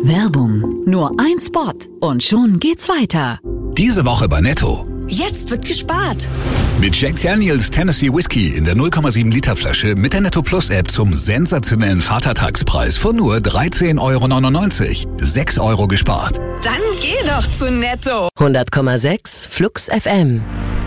Werbung. Nur ein Spot und schon geht's weiter. Diese Woche bei Netto. Jetzt wird gespart. Mit Jack Daniels Tennessee Whiskey in der 0,7 Liter Flasche mit der Netto Plus App zum sensationellen Vatertagspreis von nur 13,99 €. 6 € gespart. Dann geh doch zu Netto. 100,6 Flux FM.